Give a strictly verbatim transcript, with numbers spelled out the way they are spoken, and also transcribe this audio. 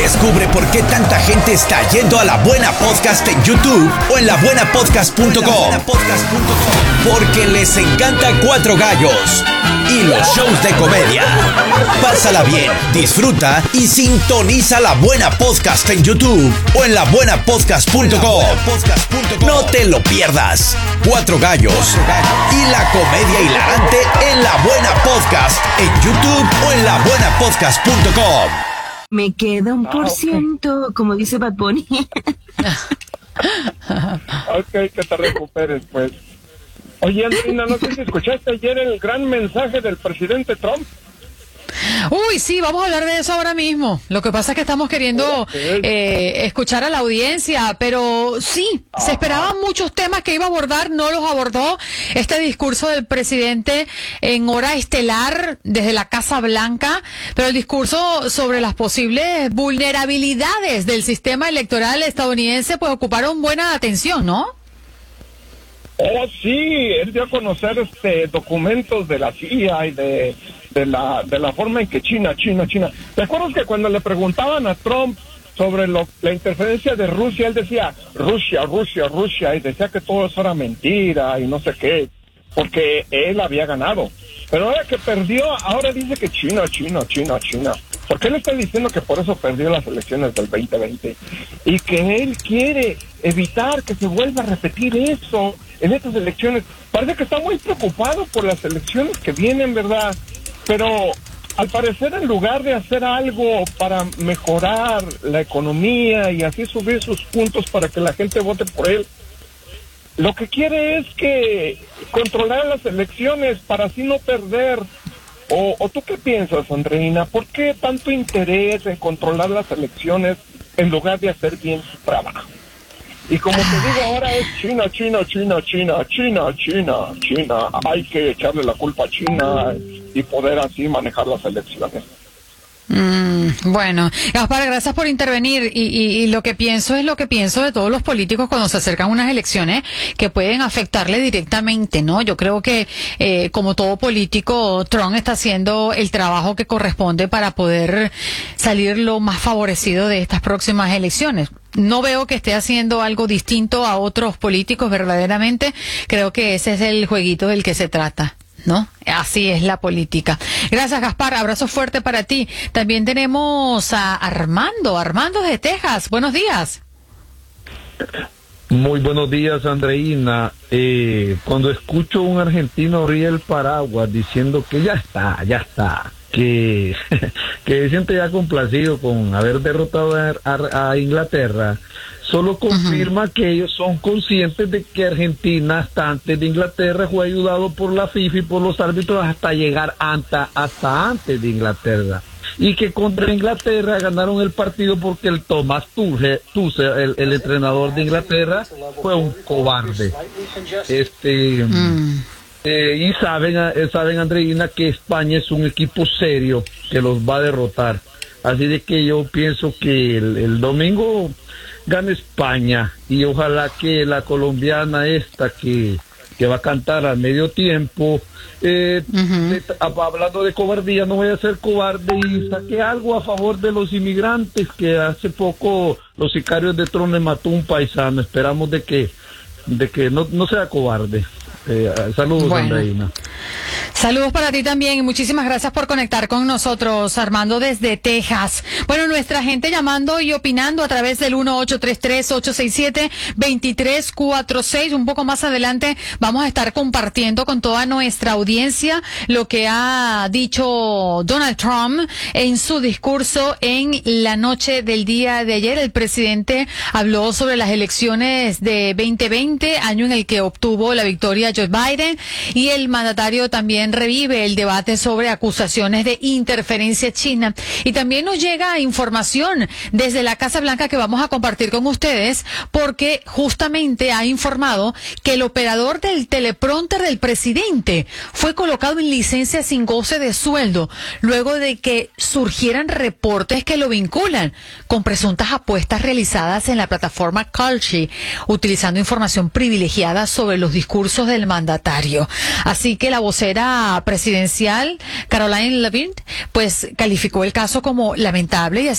Descubre por qué tanta gente está yendo a La Buena Podcast en YouTube o en la buena podcast punto com. Porque les encanta Cuatro Gallos y los shows de comedia. Pásala bien, disfruta y sintoniza La Buena Podcast en YouTube o en la buena podcast punto com. No te lo pierdas. Cuatro Gallos y la comedia hilarante en La Buena Podcast en YouTube o en la buena podcast punto com. Me queda un por ciento, como dice Bad Bunny. Ok, que te recuperes, pues. Oye, Andrina, no sé si escuchaste ayer el gran mensaje del presidente Trump. Uy, sí, vamos a hablar de eso ahora mismo. Lo que pasa es que estamos queriendo eh, escuchar a la audiencia, pero sí, Ajá. se esperaban muchos temas que iba a abordar, no los abordó. Este discurso del presidente en hora estelar desde la Casa Blanca, pero el discurso sobre las posibles vulnerabilidades del sistema electoral estadounidense, pues ocuparon buena atención, ¿no? Oh, sí, él dio a conocer este documentos de la C I A y de, de la de la forma en que China, China, China. ¿Te acuerdas que cuando le preguntaban a Trump sobre lo, la interferencia de Rusia, él decía Rusia, Rusia, Rusia, y decía que todo eso era mentira y no sé qué, porque él había ganado. Pero ahora que perdió, ahora dice que China, China, China, China. Porque él está diciendo que por eso perdió las elecciones del veinte veinte y que él quiere evitar que se vuelva a repetir eso en estas elecciones. Parece que está muy preocupado por las elecciones que vienen, ¿verdad? Pero al parecer, en lugar de hacer algo para mejorar la economía y así subir sus puntos para que la gente vote por él, lo que quiere es que controlar las elecciones para así no perder. O, ¿O tú qué piensas, Andreina? ¿Por qué tanto interés en controlar las elecciones en lugar de hacer bien su trabajo? Y como te digo, ahora es China, China, China, China, China, China, China. Hay que echarle la culpa a China y poder así manejar las elecciones. Mm, bueno, Gaspar, gracias por intervenir y, y, y lo que pienso es lo que pienso de todos los políticos cuando se acercan unas elecciones que pueden afectarle directamente, ¿no? Yo creo que eh, como todo político, Trump está haciendo el trabajo que corresponde para poder salir lo más favorecido de estas próximas elecciones. No veo que esté haciendo algo distinto a otros políticos verdaderamente. Creo que ese es el jueguito del que se trata, ¿no? Así es la política. Gracias, Gaspar. Abrazo fuerte para ti. También tenemos a Armando. Armando de Texas. Buenos días. Muy buenos días, Andreina. Eh, cuando escucho a un argentino ríe el paraguas diciendo que ya está, ya está, que, que se siente ya complacido con haber derrotado a, a, a Inglaterra, solo confirma uh-huh. que ellos son conscientes de que Argentina hasta antes de Inglaterra fue ayudado por la FIFA y por los árbitros hasta llegar hasta, hasta antes de Inglaterra. Y que contra Inglaterra ganaron el partido porque el Tomás Tuchel, el, el entrenador de Inglaterra, fue un cobarde. Este mm. eh, y saben, saben, Andreina, que España es un equipo serio que los va a derrotar. Así de que yo pienso que el, el domingo gana España y ojalá que la colombiana esta que, que va a cantar al medio tiempo, eh, uh-huh. de, hablando de cobardía, no voy a ser cobarde y saque algo a favor de los inmigrantes, que hace poco los sicarios de Trump le mató un paisano. Esperamos de que de que no, no sea cobarde. Eh, saludos, bueno. Andreina. Saludos para ti también y muchísimas gracias por conectar con nosotros, Armando desde Texas. Bueno, nuestra gente llamando y opinando a través del uno ocho tres tres, ocho seis siete, dos tres cuatro seis. Un poco más adelante vamos a estar compartiendo con toda nuestra audiencia lo que ha dicho Donald Trump en su discurso en la noche del día de ayer. El presidente habló sobre las elecciones de veinte veinte, año en el que obtuvo la victoria Joe Biden, y el mandatario también revive el debate sobre acusaciones de interferencia china. Y también nos llega información desde la Casa Blanca que vamos a compartir con ustedes, porque justamente ha informado que el operador del teleprompter del presidente fue colocado en licencia sin goce de sueldo luego de que surgieran reportes que lo vinculan con presuntas apuestas realizadas en la plataforma Kalshi, utilizando información privilegiada sobre los discursos del mandatario. Así que la vocera presidencial, Caroline Leavitt, pues calificó el caso como lamentable y